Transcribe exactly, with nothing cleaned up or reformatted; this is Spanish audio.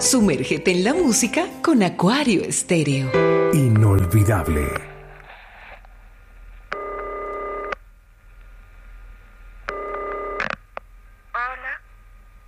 Sumérgete en la música con Acuario Estéreo. Inolvidable.